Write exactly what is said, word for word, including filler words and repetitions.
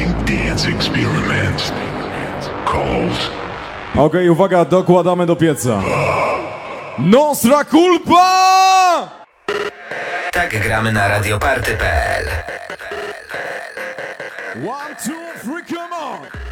fascinating dance experiment called Okej, okay, uwaga, dokładamy do pieca. Nostra culpa! Tak gramy na radioparty kropka p l. One, two,